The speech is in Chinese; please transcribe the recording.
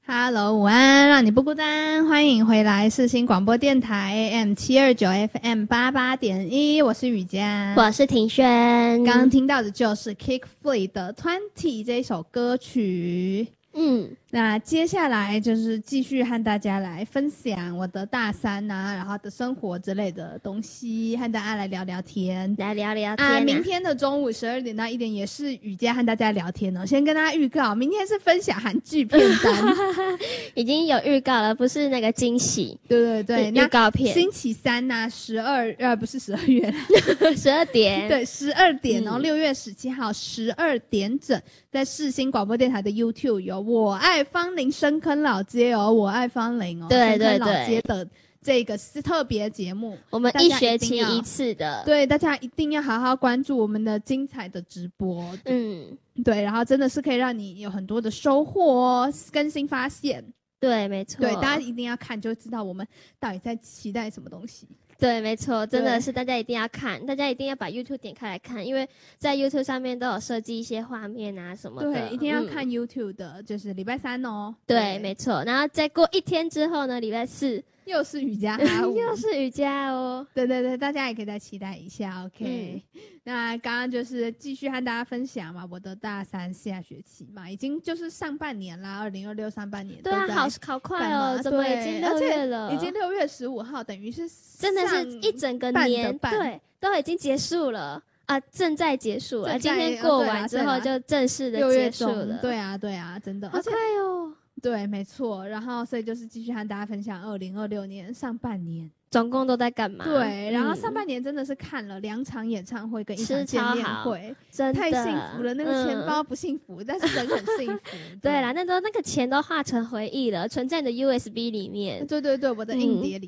Hello， 午安，让你不孤单，欢迎回来世新广播电台 AM729 FM88.1， 我是雨佳， 我是庭轩。 刚刚听到的就是 Kick Flea 的 20这一首歌曲。那接下来就是继续和大家来分享我的大三啊，然后的生活之类的东西，和大家来聊聊天，明天的中午12点到1点也是雨佳和大家聊天哦。先跟大家预告，明天是分享韩剧片单， 已经有预告了，不是那个惊喜。 对对对， 预告片。 星期三呐、不是12月 ，12点。 对，12点哦，6月17号12点整，在世新广播电台的 YouTube 有我爱芳邻深坑老街哦，我爱芳邻哦， 对对对， 深坑老街的这个是特别节目， 我们1学期1次的， 对，大家一定要好好关注我们的精彩的直播，对，然后真的是可以让你有很多的收获哦，更新发现， 对，没错， 对，大家一定要看，就知道我们到底在期待什么东西。 对，没错，真的是大家一定要看，大家一定要把 YouTube 点开来看，因为在 YouTube 上面都有设计一些画面啊什么的。 对，一定要看 YouTube 的，就是礼拜3哦。 对，没错。然后再过1天之后呢，礼拜4 又是雨佳又是雨佳哦。 对对对，大家也可以再期待一下 ，OK。那刚刚就是继续和大家分享嘛，我的大三下学期嘛，已经就是上半年啦，2026上半年。 对啊，好快哦，怎么已经6月了？ 已经6月15号，等于是真的是一整个年，对，都已经结束了啊，正在结束了。今天过完之后就正式的结束了。 对啊，对啊，真的， 好快哦。 对，没错。然后，所以就是继续和大家分享2026年上半年总共都在干嘛？ 对，然后上半年真的是看了2场演唱会跟1场见面会， 真的太幸福了。那个钱包不幸福，但是人很幸福。 对啦，那个钱都化成回忆了，存在你的 USB 里面。 对对对，我的硬碟里